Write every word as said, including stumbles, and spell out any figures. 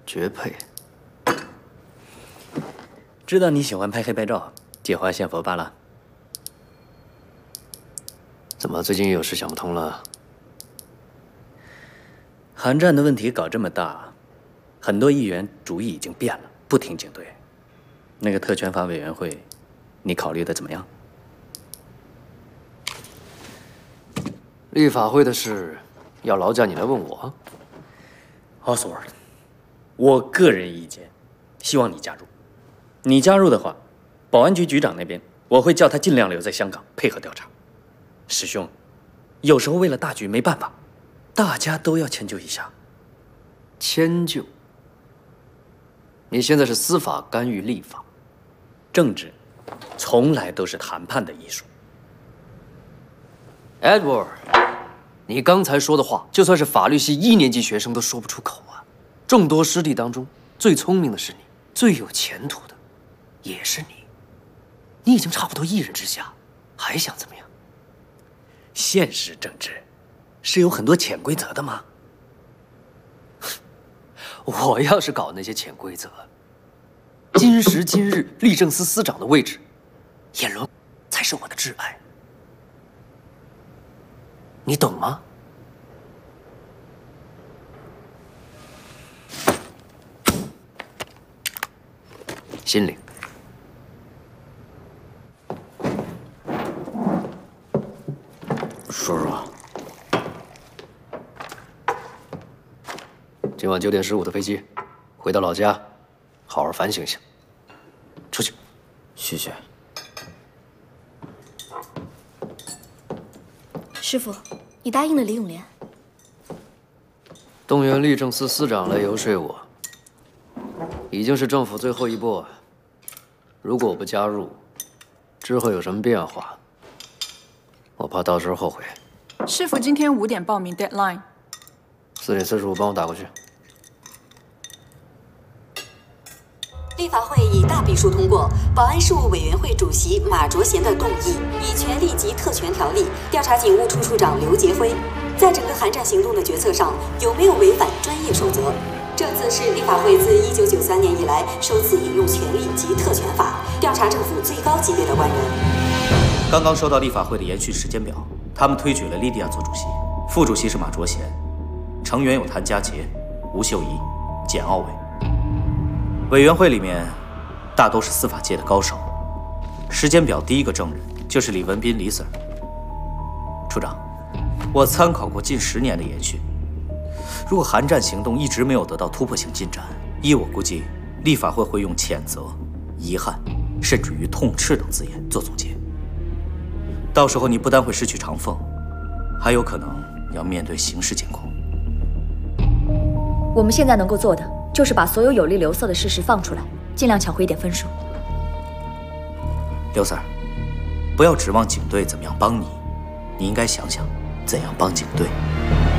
绝配。 知道你喜欢拍黑白照，借花献佛罢了。 怎么最近又有事想不通了？ 韩战的问题搞这么大，很多议员主意已经变了，不听警队。那个特权法委员会，你考虑的怎么样？ 立法会的事，要劳驾你来问我。 Oswald， 我个人意见，希望你加入。你加入的话，保安局局长那边我会叫他尽量留在香港配合调查。师兄，有时候为了大局没办法，大家都要迁就一下。 迁就？你现在是司法干预立法， 政治从来都是谈判的艺术。 Edward， 你刚才说的话，就算是法律系一年级学生都说不出口啊！众多师弟当中，最聪明的是你，最有前途的也是你。你已经差不多一人之下，还想怎么样？ 现实政治是有很多潜规则的吗？ 我要是搞那些潜规则，今时今日律政司司长的位置，阎罗才是我的挚爱。你懂吗？心领。 叔叔， 今晚九点十五的飞机，回到老家，好好反省一下。出去。 谢谢。 师傅，你答应了李永莲。 动员律政司司长来游说我，已经是政府最后一步。如果我不加入，之后有什么变化，我怕到时候后悔。 师傅今天五点报名 deadline。 四点四十五，帮我打过去。 立法会以大比数通过保安事务委员会主席马卓贤的动议，以权力及特权条例调查警务处处长刘杰辉在整个韩战行动的决策上有没有违反专业守则。这次是立法会自一九九三年以来首次引用权力及特权法调查政府最高级别的官员。 刚刚收到立法会的延续时间表，他们推举了莉迪亚做主席，副主席是马卓贤，成员有谭家杰、吴秀仪、简奥伟。委员会里面大都是司法界的高手。时间表第一个证人就是李文斌李 Sir。处长，我参考过近十年的延续，如果韩战行动一直没有得到突破性进展，依我估计，立法会会用谴责、遗憾，甚至于痛斥等字眼做总结。到时候你不但会失去长俸，还有可能要面对刑事监控。 我们现在能够做的，就是把所有有利刘色的事实放出来，尽量抢回一点分数。 刘 Sir， 不要指望警队怎么样帮你，你应该想想怎样帮警队。